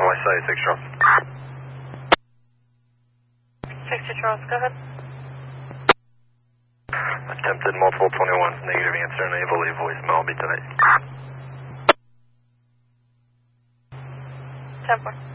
west side, 6 Charles. 60 Charles, go ahead. Attempted multiple 21s, negative answer, unable to leave voicemail, be tonight. 10-4.